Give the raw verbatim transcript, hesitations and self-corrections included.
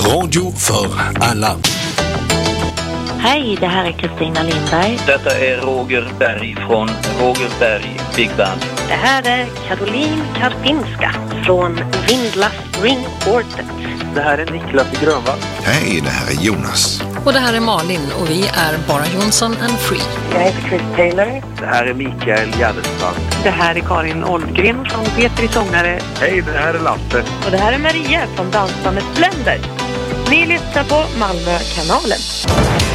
Radio för alla. Hej, det här är Kristina Lindberg. Detta är Roger Berg från Roger Berg Big Band. Det här är Caroline Karpinska från Vindla String Quartet. Det här är Niklas i Grönvall. Hej, det här är Jonas. Och det här är Malin och vi är Bara Jonsson and Free. Jag heter Chris Taylor. Det här är Mikael Gärdestad. Det här är Karin Oldgren från Peter i Sångare. Hej, det här är Lasse. Och det här är Maria från Dansbandet Blender. Ni lyssnar på Malmökanalen.